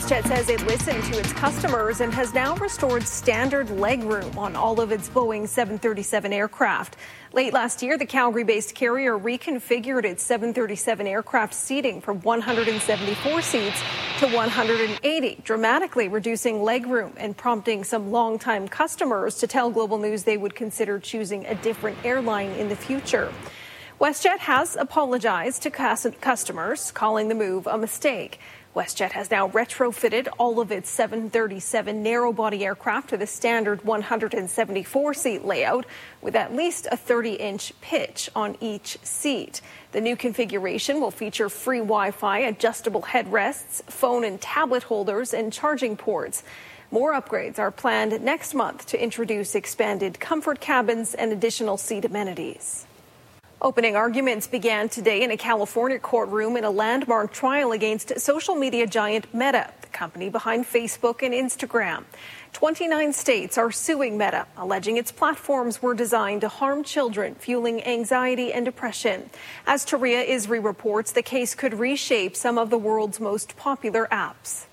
WestJet says it listened to its customers and has now restored standard legroom on all of its Boeing 737 aircraft. Late last year, the Calgary-based carrier reconfigured its 737 aircraft seating from 174 seats to 180, dramatically reducing legroom and prompting some longtime customers to tell Global News they would consider choosing a different airline in the future. WestJet has apologized to customers, calling the move a mistake. WestJet has now retrofitted all of its 737 narrow-body aircraft to the standard 174-seat layout with at least a 30-inch pitch on each seat. The new configuration will feature free Wi-Fi, adjustable headrests, phone and tablet holders, and charging ports. More upgrades are planned next month to introduce expanded comfort cabins and additional seat amenities. Opening arguments began today in a California courtroom in a landmark trial against social media giant Meta, the company behind Facebook and Instagram. 29 states are suing Meta, alleging its platforms were designed to harm children, fueling anxiety and depression. As Taria Isri reports, the case could reshape some of the world's most popular apps.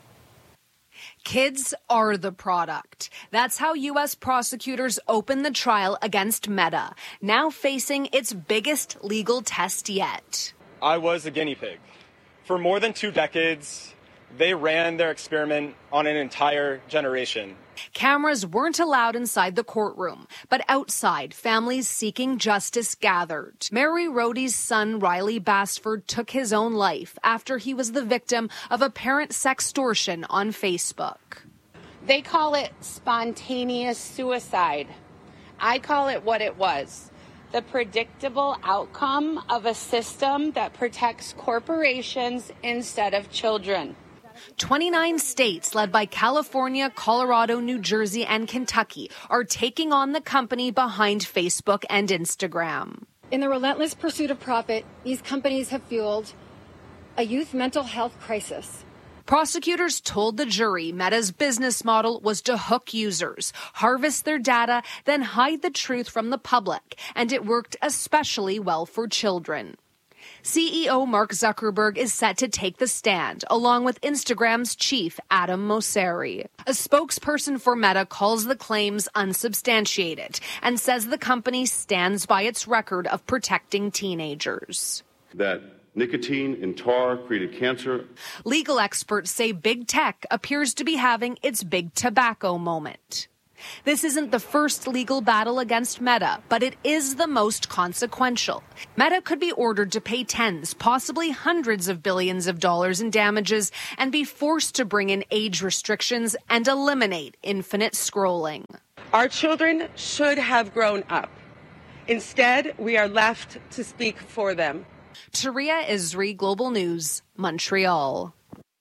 Kids are the product. That's how U.S. prosecutors opened the trial against Meta, now facing its biggest legal test yet. I was a guinea pig. For more than 2 decades, they ran their experiment on an entire generation. Cameras weren't allowed inside the courtroom, but outside, families seeking justice gathered. Mary Rohde's son, Riley Basford, took his own life after he was the victim of apparent sextortion on Facebook. They call it spontaneous suicide. I call it what it was: the predictable outcome of a system that protects corporations instead of children. 29 states, led by California, Colorado, New Jersey, and Kentucky, are taking on the company behind Facebook and Instagram. In the relentless pursuit of profit, these companies have fueled a youth mental health crisis. Prosecutors told the jury Meta's business model was to hook users, harvest their data, then hide the truth from the public, and it worked especially well for children. CEO Mark Zuckerberg is set to take the stand, along with Instagram's chief, Adam Mosseri. A spokesperson for Meta calls the claims unsubstantiated and says the company stands by its record of protecting teenagers. That nicotine and tar created cancer. Legal experts say big tech appears to be having its big tobacco moment. This isn't the first legal battle against Meta, but it is the most consequential. Meta could be ordered to pay tens, possibly hundreds of billions of dollars in damages and be forced to bring in age restrictions and eliminate infinite scrolling. Our children should have grown up. Instead, we are left to speak for them. Taria Isri, Global News, Montreal.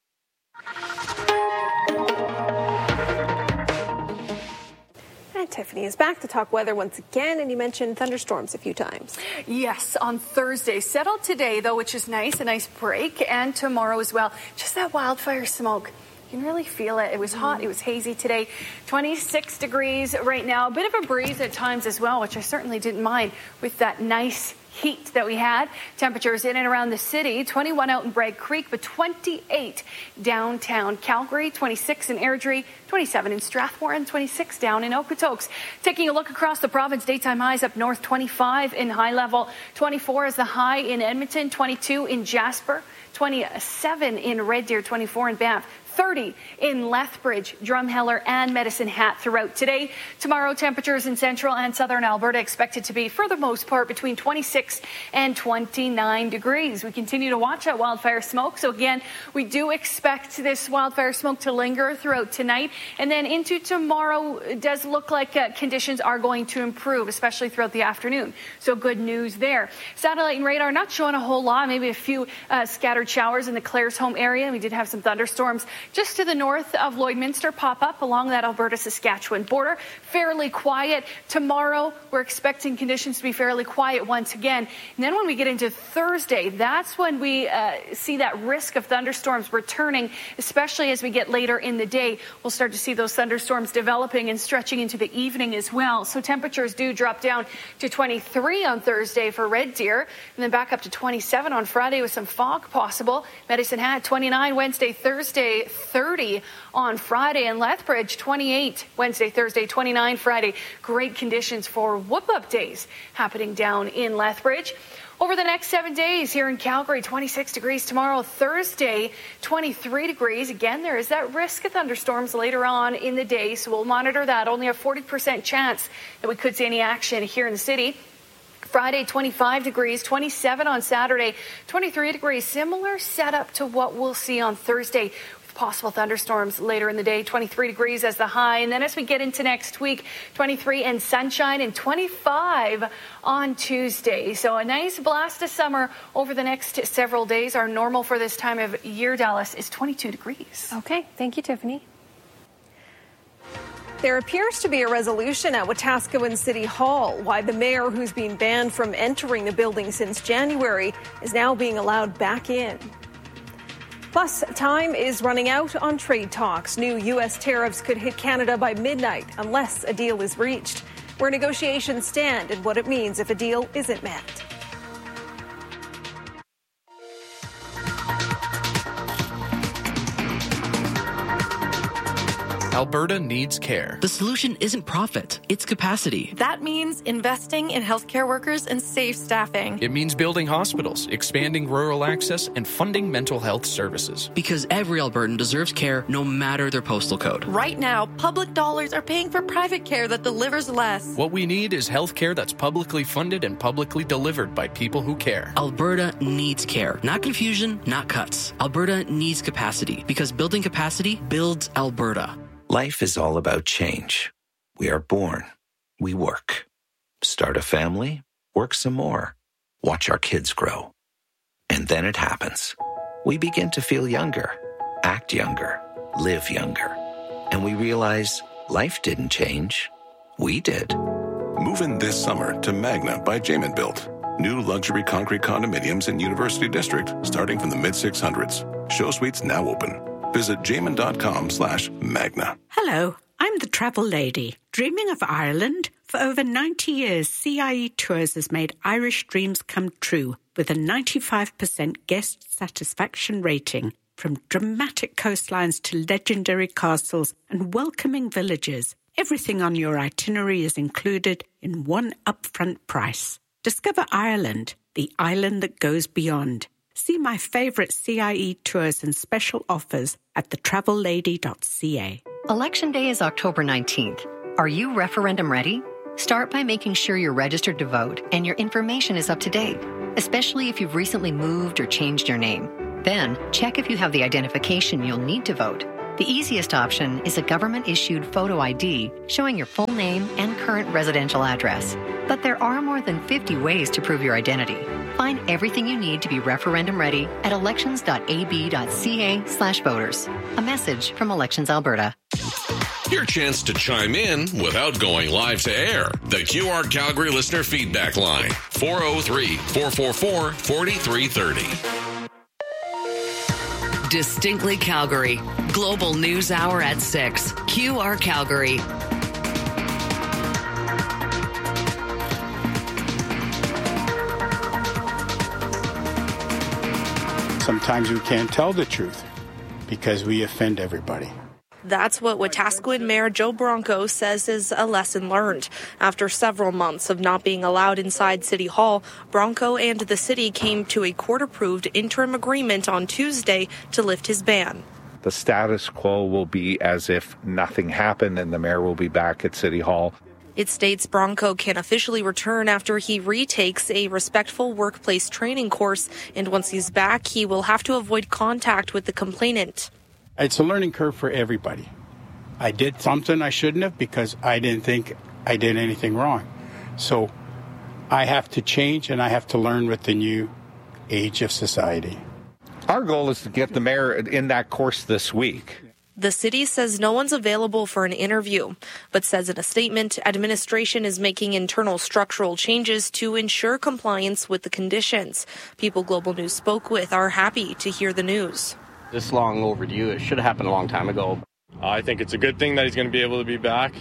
And Tiffany is back to talk weather once again, and you mentioned thunderstorms a few times. Yes, on Thursday. Settled today, though, which is nice, a nice break, and tomorrow as well. Just that wildfire smoke. You can really feel it. It was hot. It was hazy today. 26 degrees right now. A bit of a breeze at times as well, which I certainly didn't mind with that nice heat that we had. Temperatures in and around the city, 21 out in Bragg Creek, but 28 downtown Calgary, 26 in Airdrie, 27 in Strathmore, and 26 down in Okotoks. Taking a look across the province, daytime highs up north, 25 in High Level, 24 is the high in Edmonton, 22 in Jasper, 27 in Red Deer, 24 in Banff, 30 in Lethbridge, Drumheller, and Medicine Hat throughout today. Tomorrow, temperatures in central and southern Alberta expected to be, for the most part, between 26 and 29 degrees. We continue to watch that wildfire smoke. So again, we do expect this wildfire smoke to linger throughout tonight. And then into tomorrow, it does look like conditions are going to improve, especially throughout the afternoon. So good news there. Satellite and radar not showing a whole lot, maybe a few scattered showers in the Claresholm area. We did have some thunderstorms just to the north of Lloydminster pop up along that Alberta-Saskatchewan border. Fairly quiet. Tomorrow, we're expecting conditions to be fairly quiet once again. And then when we get into Thursday, that's when we see that risk of thunderstorms returning, especially as we get later in the day. We'll start to see those thunderstorms developing and stretching into the evening as well. So temperatures do drop down to 23 on Thursday for Red Deer, and then back up to 27 on Friday with some fog possible. Medicine Hat, 29 Wednesday, Thursday, 30 on Friday, and Lethbridge 28 Wednesday, Thursday, 29 Friday. Great conditions for whoop-up days happening down in Lethbridge. Over the next 7 days here in Calgary, 26 degrees tomorrow, Thursday, 23 degrees. Again, there is that risk of thunderstorms later on in the day, so we'll monitor that. Only a 40% chance that we could see any action here in the city. Friday, 25 degrees, 27 on Saturday, 23 degrees. Similar setup to what we'll see on Thursday. Possible thunderstorms later in the day, 23 degrees as the high. And then as we get into next week, 23 and sunshine and 25 on Tuesday. So a nice blast of summer over the next several days. Our normal for this time of year, Dallas, is 22 degrees. Okay. Thank you, Tiffany. There appears to be a resolution at Wetaskiwin City Hall why the mayor, who's been banned from entering the building since January, is now being allowed back in. Plus, time is running out on trade talks. New U.S. tariffs could hit Canada by midnight unless a deal is reached. Where negotiations stand and what it means if a deal isn't met. Alberta needs care. The solution isn't profit, it's capacity. That means investing in healthcare workers and safe staffing. It means building hospitals, expanding rural access, and funding mental health services. Because every Albertan deserves care no matter their postal code. Right now, public dollars are paying for private care that delivers less. What we need is health care that's publicly funded and publicly delivered by people who care. Alberta needs care. Not confusion, not cuts. Alberta needs capacity because building capacity builds Alberta. Life is all about change. We are born. We work. Start a family. Work some more. Watch our kids grow. And then it happens. We begin to feel younger, act younger, live younger. And we realize life didn't change. We did. Move in this summer to Magna by Jamin Built. New luxury concrete condominiums in University District starting from the mid-600s. Show suites now open. Visit jamin.com/Magna. Hello, I'm the travel lady. Dreaming of Ireland? For over 90 years, CIE Tours has made Irish dreams come true with a 95% guest satisfaction rating. From dramatic coastlines to legendary castles and welcoming villages, everything on your itinerary is included in one upfront price. Discover Ireland, the island that goes beyond. See my favourite CIE tours and special offers at thetravellady.ca. Election Day is October 19th. Are you referendum ready? Start by making sure you're registered to vote and your information is up to date, especially if you've recently moved or changed your name. Then, check if you have the identification you'll need to vote. The easiest option is a government-issued photo ID showing your full name and current residential address. But there are more than 50 ways to prove your identity. Find everything you need to be referendum ready at elections.ab.ca/voters. A message from Elections Alberta. Your chance to chime in without going live to air. The QR Calgary listener feedback line, 403-444-4330. Distinctly Calgary. Global News Hour at 6. QR Calgary. Sometimes we can't tell the truth because we offend everybody. That's what Wetaskiwin Mayor Joe Bronco says is a lesson learned. After several months of not being allowed inside City Hall, Bronco and the city came to a court-approved interim agreement on Tuesday to lift his ban. The status quo will be as if nothing happened and the mayor will be back at City Hall. It states Bronco can officially return after he retakes a respectful workplace training course, and once he's back, he will have to avoid contact with the complainant. It's a learning curve for everybody. I did something I shouldn't have because I didn't think I did anything wrong. So I have to change and I have to learn with the new age of society. Our goal is to get the mayor in that course this week. The city says no one's available for an interview, but says in a statement, administration is making internal structural changes to ensure compliance with the conditions. People Global News spoke with are happy to hear the news. This long overdue. It should have happened a long time ago. I think it's a good thing that he's going to be able to be back.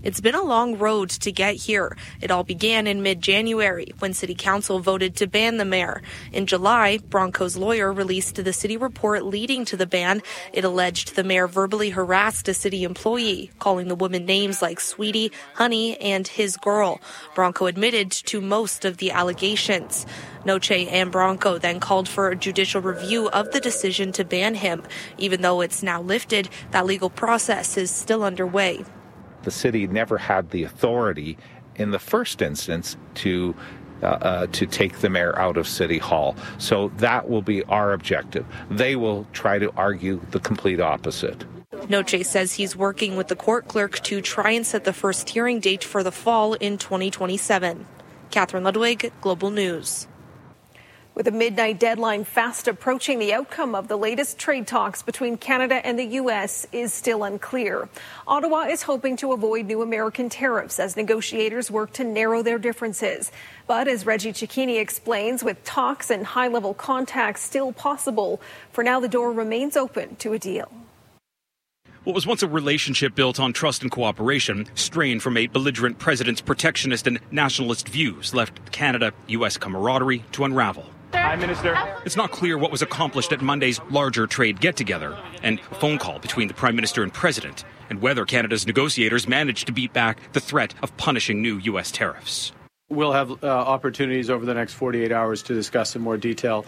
It's been a long road to get here. It all began in mid-January when City Council voted to ban the mayor. In July, Bronco's lawyer released the city report leading to the ban. It alleged the mayor verbally harassed a city employee, calling the woman names like Sweetie, Honey, and his girl. Bronco admitted to most of the allegations. Noche and Bronco then called for a judicial review of the decision to ban him. Even though it's now lifted, that legal process is still underway. The city never had the authority in the first instance to take the mayor out of City Hall. So that will be our objective. They will try to argue the complete opposite. Noche says he's working with the court clerk to try and set the first hearing date for the fall in 2027. Catherine Ludwig, Global News. With a midnight deadline fast approaching, the outcome of the latest trade talks between Canada and the U.S. is still unclear. Ottawa is hoping to avoid new American tariffs as negotiators work to narrow their differences. But as Reggie Cecchini explains, with talks and high-level contacts still possible, for now the door remains open to a deal. What was once a relationship built on trust and cooperation, strained from a belligerent president's protectionist and nationalist views, left Canada-U.S. camaraderie to unravel. Hi, Minister. It's not clear what was accomplished at Monday's larger trade get-together and a phone call between the Prime Minister and President, and whether Canada's negotiators managed to beat back the threat of punishing new U.S. tariffs. We'll have opportunities over the next 48 hours to discuss in more detail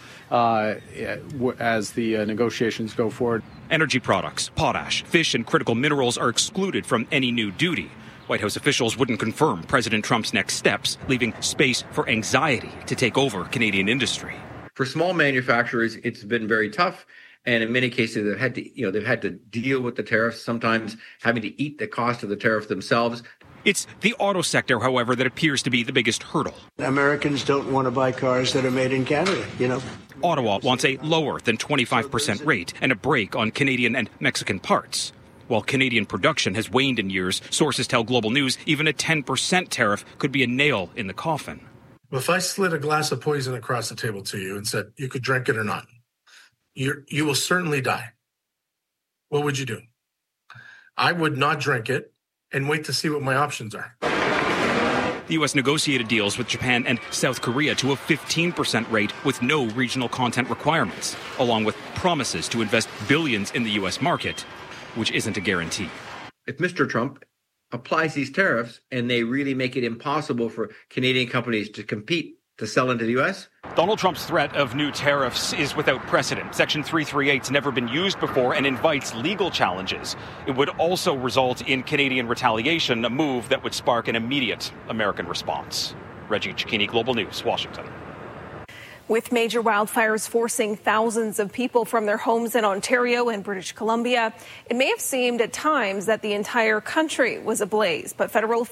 as the negotiations go forward. Energy products, potash, fish, and critical minerals are excluded from any new duty. White House officials wouldn't confirm President Trump's next steps, leaving space for anxiety to take over Canadian industry. For small manufacturers, it's been very tough. And in many cases, they've had to deal with the tariffs, sometimes having to eat the cost of the tariff themselves. It's the auto sector, however, that appears to be the biggest hurdle. Americans don't want to buy cars that are made in Canada, Ottawa wants a lower than 25% rate and a brake on Canadian and Mexican parts. While Canadian production has waned in years, sources tell Global News even a 10% tariff could be a nail in the coffin. Well, if I slid a glass of poison across the table to you and said you could drink it or not, you will certainly die. What would you do? I would not drink it and wait to see what my options are. The U.S. negotiated deals with Japan and South Korea to a 15% rate with no regional content requirements, along with promises to invest billions in the U.S. market, which isn't a guarantee. If Mr. Trump applies these tariffs and they really make it impossible for Canadian companies to compete to sell into the U.S., Donald Trump's threat of new tariffs is without precedent. Section 338's never been used before and invites legal challenges. It would also result in Canadian retaliation, a move that would spark an immediate American response. Reggie Cecchini, Global News, Washington. With major wildfires forcing thousands of people from their homes in Ontario and British Columbia, it may have seemed at times that the entire country was ablaze, but federal